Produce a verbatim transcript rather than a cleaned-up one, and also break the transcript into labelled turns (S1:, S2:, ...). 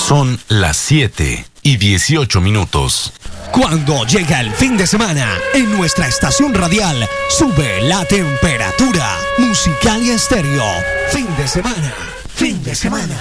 S1: Son las siete y dieciocho minutos.
S2: Cuando llega el fin de semana, en nuestra estación radial sube la temperatura. Musical y Estéreo. Fin de semana. Fin de semana.